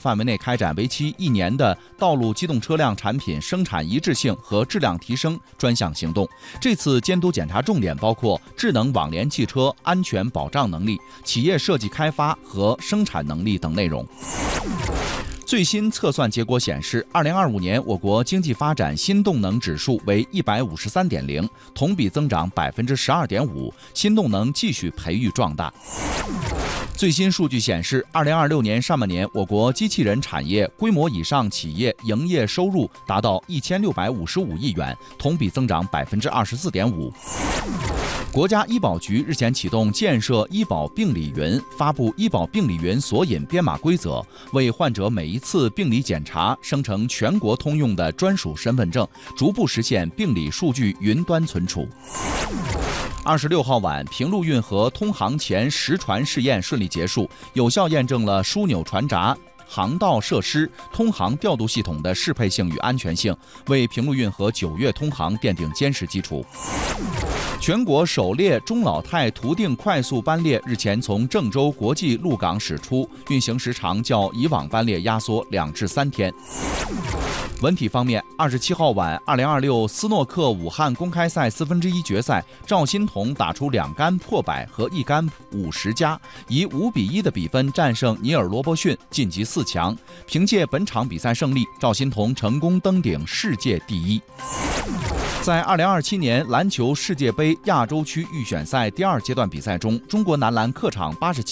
范围内开展为期1年的道路机动车辆产品生产一致性和质量提升专项行动。这次监督检查重点包括智能网联汽车安全保障能力、企业设计开发和生产能力等内容。最新测算结果显示，2025年我国经济发展新动能指数为153.0，同比增长12.5%，新动能继续培育壮大。最新数据显示，2026年上半年我国机器人产业规模以上企业营业收入达到1655亿元，同比增长24.5%。国家医保局日前启动建设医保病理云，发布医保病理云索引编码规则，为患者每一次病理检查生成全国通用的专属身份证，逐步实现病理数据云端存储。26号晚，平陆运河通航前实船试验顺利结束，有效验证了枢纽船闸、航道设施、通航调度系统的适配性与安全性，为平陆运河9月通航奠定坚实基础。全国首列中老泰途定快速班列日前从郑州国际陆港驶出，运行时长较以往班列压缩2至3天。文体方面，27号晚，2026斯诺克武汉公开赛1/4决赛，赵欣彤打出2杆破百和1杆50加，以5-1的比分战胜尼尔罗伯逊，晋级4强。凭借本场比赛胜利，赵欣彤成功登顶世界第1。在2027年篮球世界杯亚洲区预选赛第2阶段比赛中，中国男篮客场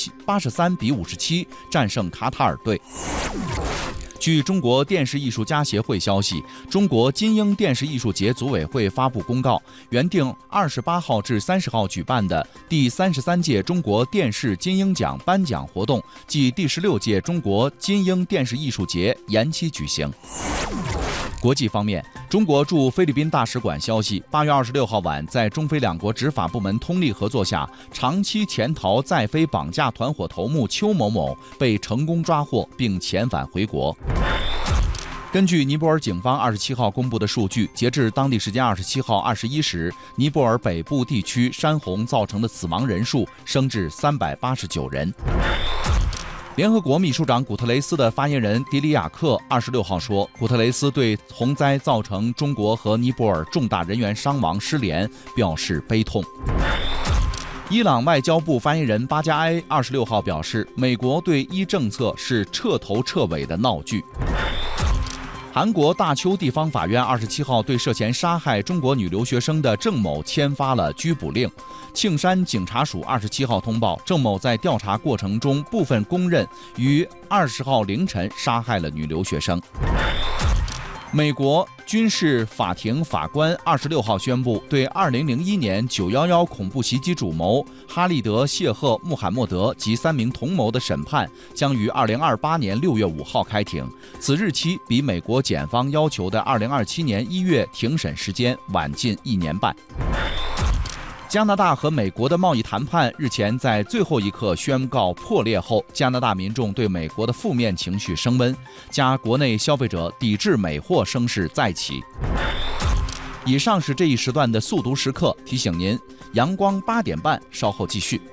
83-57战胜卡塔尔队。据中国电视艺术家协会消息，中国金鹰电视艺术节组委会发布公告，原定28号至30号举办的第33届中国电视金鹰奖颁奖活动暨第16届中国金鹰电视艺术节延期举行。国际方面，中国驻菲律宾大使馆消息，8月26号晚，在中菲两国执法部门通力合作下，长期潜逃在菲绑架团伙头目邱某某被成功抓获并遣返回国。根据尼泊尔警方27号公布的数据，截至当地时间27号21时，尼泊尔北部地区山洪造成的死亡人数升至389人。联合国秘书长古特雷斯的发言人迪里亚克26号说，古特雷斯对洪灾造成中国和尼泊尔重大人员伤亡失联表示悲痛。伊朗外交部发言人巴加埃26号表示，美国对伊政策是彻头彻尾的闹剧。韩国大邱地方法院27号对涉嫌杀害中国女留学生的郑某签发了拘捕令。庆山警察署27号通报，郑某在调查过程中部分供认于20号凌晨杀害了女留学生。美国军事法庭法官26号宣布，对2001年911恐怖袭击主谋哈利德·谢赫·穆罕默德及3名同谋的审判将于2028年6月5号开庭，此日期比美国检方要求的2027年1月庭审时间晚近1年半。加拿大和美国的贸易谈判日前在最后一刻宣告破裂后，加拿大民众对美国的负面情绪升温，加国内消费者抵制美货声势再起。以上是这一时段的速读时刻，提醒您，阳光8点半稍后继续。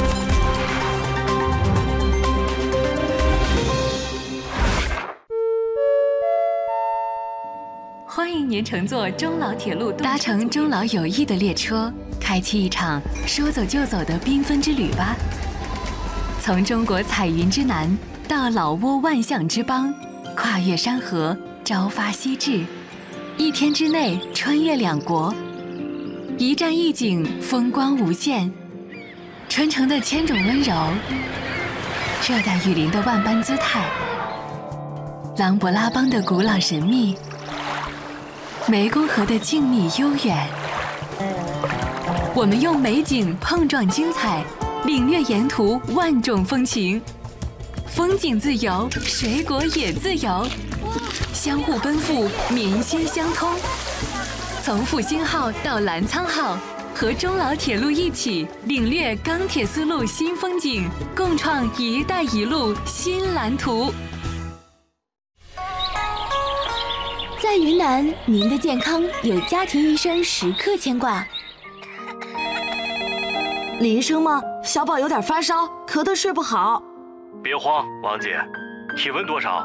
欢迎您乘坐中老铁路，搭乘中老友谊的列车，开启一场说走就走的缤纷之旅吧。从中国彩云之南到老挝万象之邦，跨越山河，朝发夕至，1天之内穿越2国，一站一景，风光无限。传承的千种温柔，热带雨林的万般姿态，琅勃拉邦的古老神秘，湄公河的静谧悠远。我们用美景碰撞精彩，领略沿途万种风情。风景自由，水果也自由，相互奔赴，民心相通。从复兴号到澜沧号，和中老铁路一起领略钢铁丝路新风景，共创“一带一路”新蓝图。 在云南，您的健康有家庭医生时刻牵挂。 李医生吗？小宝有点发烧，咳得睡不好。 别慌，王姐，体温多少？